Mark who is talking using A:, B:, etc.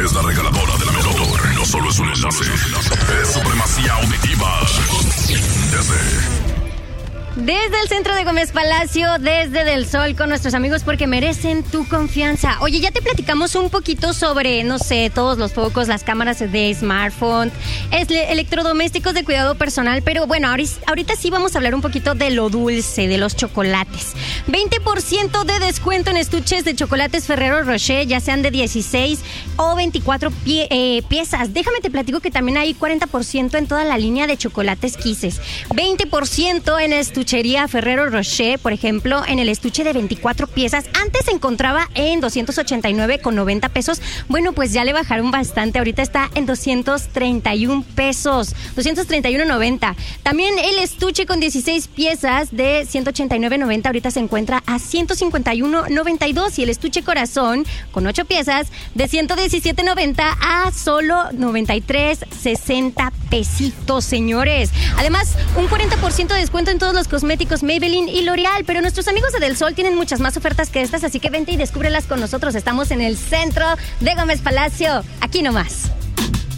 A: es la regaladora de la mejor. No solo es un enlace, es supremacía auditiva.
B: Desde el centro de Gómez Palacio, desde Del Sol, con nuestros amigos porque merecen tu confianza. Oye, ya te platicamos un poquito sobre, no sé, todos los focos, las cámaras de smartphone, electrodomésticos de cuidado personal, pero bueno, ahorita sí vamos a hablar un poquito de lo dulce, de los chocolates. 20% de descuento en estuches de chocolates Ferrero Rocher, ya sean de 16 o 24 piezas. Déjame te platico que también hay 40% en toda la línea de chocolates Kisses. 20% en estuchería Ferrero Rocher, por ejemplo, en el estuche de 24 piezas. Antes se encontraba en 289.90 pesos. Bueno, pues ya le bajaron bastante. Ahorita está en 231 pesos. 231.90. También el estuche con 16 piezas de 189.90 ahorita se encuentra a 151.92. Y el estuche corazón con 8 piezas de 117.90 a solo 93.60 pesitos, señores. Además, un 40% de descuento en todos los cosméticos Maybelline y L'Oreal, pero nuestros amigos de Del Sol tienen muchas más ofertas que estas, así que vente y descúbrelas con nosotros. Estamos en el centro de Gómez Palacio, aquí nomás.